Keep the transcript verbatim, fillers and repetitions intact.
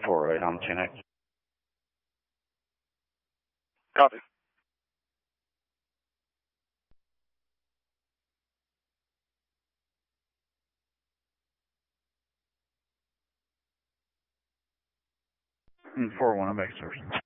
four eight on the T N X. Copy. four one, I'm back, sir.